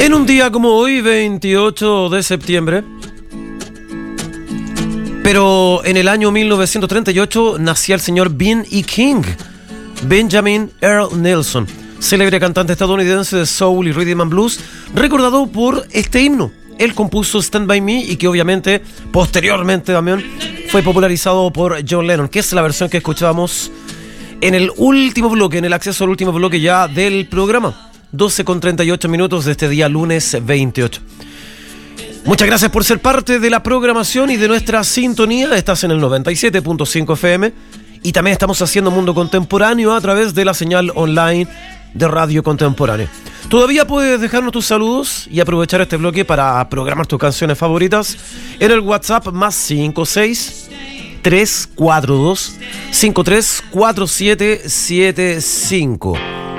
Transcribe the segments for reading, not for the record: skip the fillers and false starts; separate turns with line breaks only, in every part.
En un día como hoy, 28 de septiembre, pero en el año 1938 nacía el señor B.E. King, Benjamin Earl Nelson, célebre cantante estadounidense de soul y rhythm and blues, recordado por este himno. Él compuso Stand By Me y que obviamente, posteriormente también, fue popularizado por John Lennon, que es la versión que escuchábamos en el último bloque, en el acceso al último bloque ya del programa. 12:38 de este día lunes 28. Muchas gracias por ser parte de la programación y de nuestra sintonía. Estás en el 97.5 FM y también estamos haciendo Mundo Contemporáneo a través de la señal online de Radio Contemporáneo. Todavía puedes dejarnos tus saludos y aprovechar este bloque para programar tus canciones favoritas en el WhatsApp más 56 342 534775.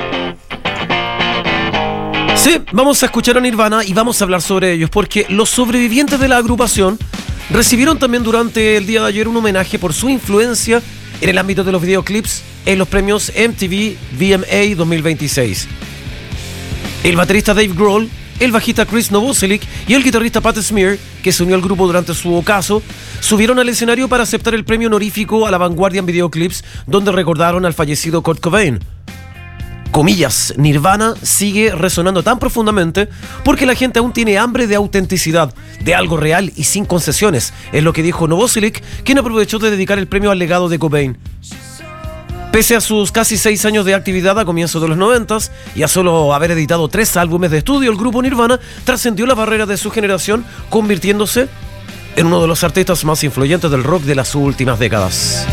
Sí, vamos a escuchar a Nirvana y vamos a hablar sobre ellos porque los sobrevivientes de la agrupación recibieron también durante el día de ayer un homenaje por su influencia en el ámbito de los videoclips en los premios MTV VMA 2026. El baterista Dave Grohl, el bajista Chris Novoselic y el guitarrista Pat Smear, que se unió al grupo durante su ocaso, subieron al escenario para aceptar el premio honorífico a la vanguardia en videoclips, donde recordaron al fallecido Kurt Cobain. Comillas, Nirvana sigue resonando tan profundamente porque la gente aún tiene hambre de autenticidad, de algo real y sin concesiones, es lo que dijo Novoselic, quien aprovechó de dedicar el premio al legado de Cobain. Pese a sus casi 6 años de actividad a comienzos de los 90s y a solo haber editado 3 álbumes de estudio, el grupo Nirvana trascendió la barrera de su generación, convirtiéndose en uno de los artistas más influyentes del rock de las últimas décadas.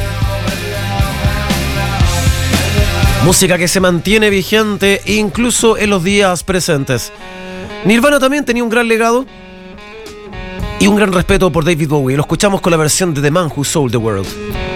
Música que se mantiene vigente incluso en los días presentes. Nirvana también tenía un gran legado y un gran respeto por David Bowie. Lo escuchamos con la versión de The Man Who Sold the World.